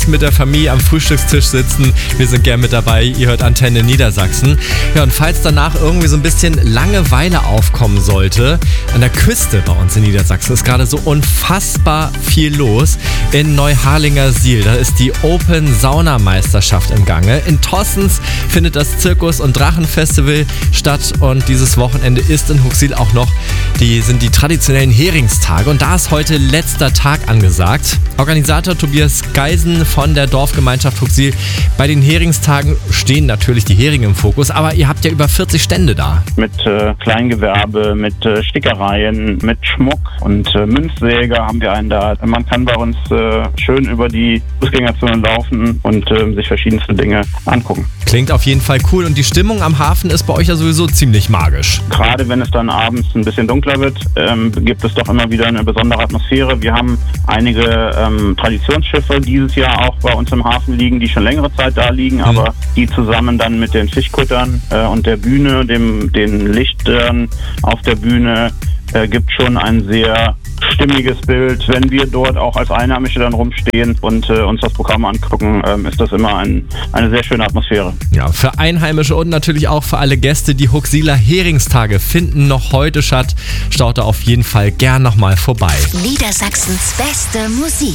gemütlich mit der Familie am Frühstückstisch sitzen. Wir sind gern mit dabei. Ihr hört Antenne Niedersachsen. Ja, und falls danach irgendwie so ein bisschen Langeweile aufkommen sollte, an der Küste bei uns in Niedersachsen ist gerade so unfassbar viel los. In Neuharlingersiel, da ist die Open Sauna Meisterschaft im Gange. In Tossens findet das Zirkus- und Drachenfestival statt und dieses Wochenende ist in Huxil auch noch die traditionellen Heringstage und da ist heute letzter Tag angesagt. Organisator Tobias Geisen von der Dorfgemeinschaft Huxil. Bei den Heringstagen stehen natürlich die Heringe im Fokus, aber ihr habt ja über 40 Stände da. Mit Kleingewerbe, mit Stickereien, mit Schmuck und Münzsäger haben wir einen da. Man kann bei uns schön über die Fußgängerzone laufen und sich verschiedenste Dinge angucken. Klingt auf jeden Fall cool und die Stimmung am Hafen ist bei euch ja sowieso ziemlich magisch. Gerade wenn es dann abends ein bisschen dunkler wird, gibt es doch immer wieder eine besondere Atmosphäre. Wir haben einige Traditionsschiffe dieses Jahr auch bei uns im Hafen liegen, die schon längere Zeit da liegen, aber die zusammen dann mit den Fischkuttern und der Bühne, den Lichtern auf der Bühne, gibt schon ein sehr stimmiges Bild. Wenn wir dort auch als Einheimische dann rumstehen und uns das Programm angucken, ist das immer eine sehr schöne Atmosphäre. Ja, für Einheimische und natürlich auch für alle Gäste. Die Huxiler Heringstage finden noch heute statt. Schaut da auf jeden Fall gern nochmal vorbei. Niedersachsens beste Musik.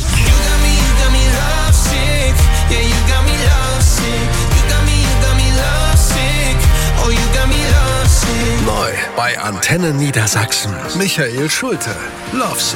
Neu bei Antenne Niedersachsen. Michael Schulte. Love Sick.